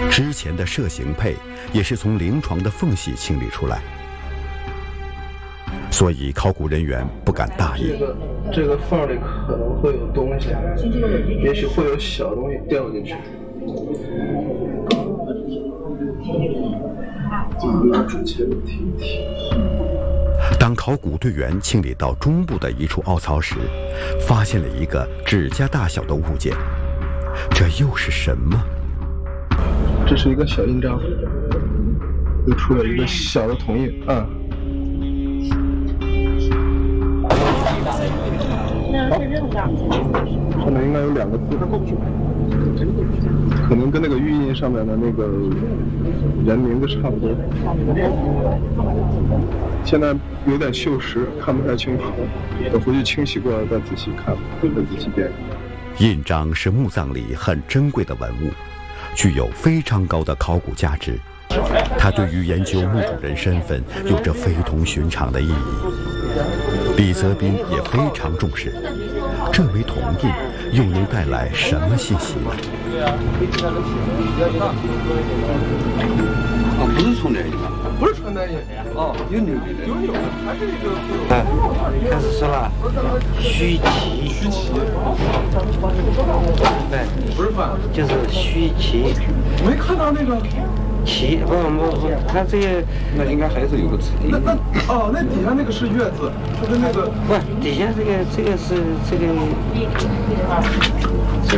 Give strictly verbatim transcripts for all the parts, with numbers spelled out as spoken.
之前的摄形配也是从临床的缝隙清理出来，所以考古人员不敢大意。 这个这个缝里可能会有东西，也许会有小东西掉进去。 当考古队员清理到中部的一处凹槽时，发现了一个指甲大小的物件，这又是什么？ 这是一个小印章，又出了一个小的铜印啊。 那是认的。 上面应该有两个字，可能跟那个玉印上面的那个人名字差不多。现在有点锈蚀，看不太清楚，等回去清洗过了再仔细看，再仔细辨。 印章是墓葬里很珍贵的文物，具有非常高的考古价值。它对于研究墓主人身份有着非同寻常的意义。李泽斌也非常重视，这枚铜印又能带来什么信息呢？ 啊，不是穿戴印啊， 不是穿戴印， 哦，有牛的， 有牛的，还是一个。 哎，开始说了，虚旗， 虚旗， 对， 不是反， 就是虚旗。 没看到那个旗，不不不，它这个那应该还是有个字。 那那哦，那底下那个是月字，就是那个不，底下这个这个是这个这。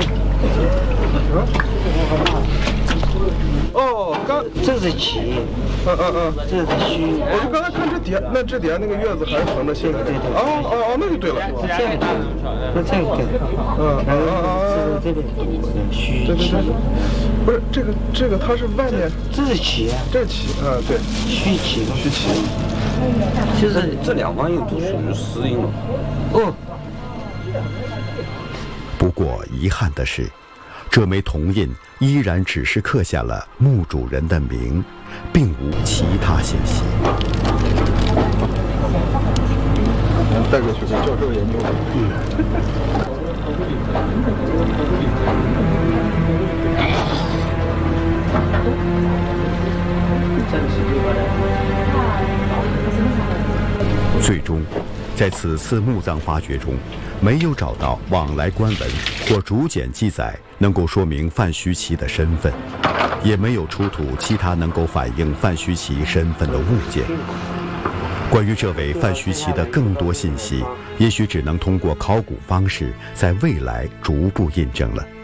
哦，刚这是旗， 嗯嗯嗯， 这是虚。 我就刚才看这底下，那这底下那个月字还是横着写的。 对对。 哦哦哦，那就对了。 是这个对，那这个对。 嗯嗯嗯嗯。这个虚对对对，不是这个这个它是外面。 这是旗啊。 这是旗啊，对。 虚旗。 虚旗。 就是这两方印都属于实印了。 哦。 不过遗憾的是，这枚铜印依然只是刻下了墓主人的名，并无其他信息。 带过去给教授研究。 最终，在此次墓葬发掘中，没有找到往来官文或竹简记载能够说明范虚其的身份，也没有出土其他能够反映范虚其身份的物件。关于这位范虚其的更多信息，也许只能通过考古方式在未来逐步印证了。